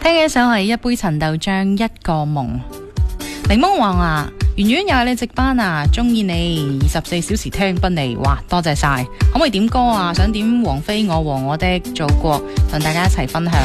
聽嘅一首係一杯陳豆漿一個夢。檸檬話圓圓又係你值班啊，中意你24小時聽不膩，哇多謝晒，可唔可以點歌啊？想點王菲我和我的祖國，同大家一齊分享。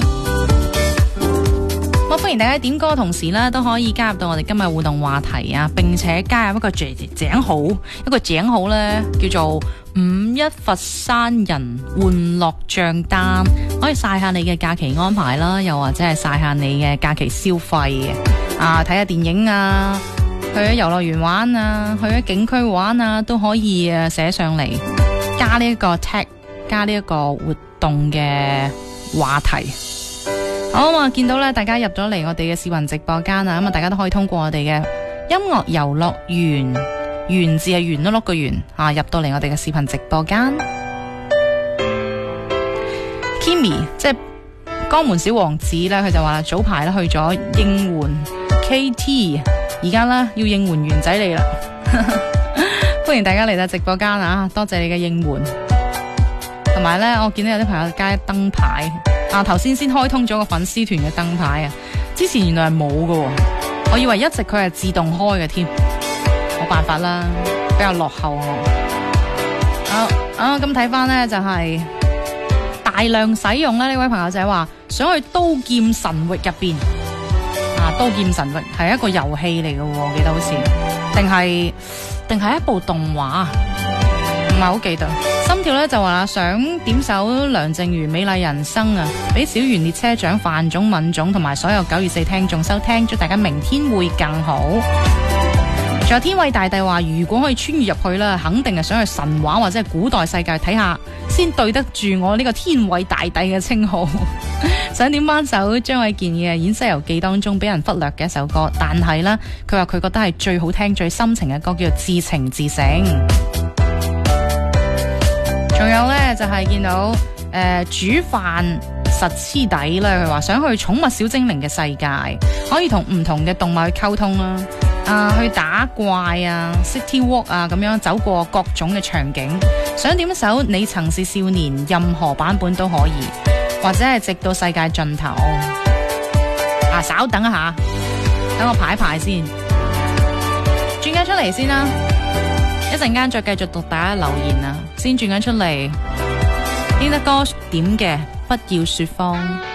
咁歡迎大家點歌，同時咧都可以加入到我哋今日互動話題啊，並且加入一個井號咧，叫做51佛山人玩樂賬單，可以晒下你嘅假期安排啦，又或者係晒下你嘅假期消費啊，睇下電影啊，去咗遊樂園玩啊，去咗景區玩啊，都可以寫上嚟，加呢一個 tag， 加呢一個活動嘅話題。好啊，見到咧大家入咗嚟我哋嘅視頻直播間啊，咁啊大家都可以通過我哋嘅音樂遊樂園，園字係圓碌碌個圓啊，入到嚟我哋嘅視頻直播間。Kimi 即係江門小王子咧，佢就話早排咧去咗應援 KT， 而家咧要應援圓仔嚟啦。歡迎大家嚟到直播間啊，多謝你嘅應援。同埋咧，我見到有啲朋友加燈牌啊，頭先開通咗個粉絲團嘅燈牌啊，之前原來係冇㗎，我以為一直佢係自動開嘅添，冇辦法啦，比較落後我。咁睇翻呢就係大量使用呢位朋友仔話想去刀劍神域入邊啊，刀劍神域係一個遊戲嚟嘅，我記得好似定係一部動畫，唔係好記得。心跳咧就話啦，想點首梁靜茹《美麗人生》啊，俾小圓列車長范總、敏總同埋所有9月4聽眾收聽，祝大家明天會更好。仲有天偉大帝話，如果可以穿越入去啦，肯定係想去神話或者係古代世界睇下，先對得住我呢個天偉大帝嘅稱號。想點翻首張衛健嘅《演西遊記》當中俾人忽略嘅一首歌，但係呢，佢話佢覺得係最好聽、最深情嘅歌，叫做《至情至性》。仲有呢，就係見到煮飯實黐底咧，佢話想去寵物小精靈嘅世界，可以同唔同嘅動物去溝通啦，去打怪啊 ，City Walk 啊，咁樣走過各種嘅場景。想點一首你曾是少年，任何版本都可以，或者係直到世界盡頭。稍等一下，等我排一排先，轉緊出嚟先啦。一陣間再繼續讀大家留言啊，先轉緊出嚟。呢隻歌點嘅，不要說謊。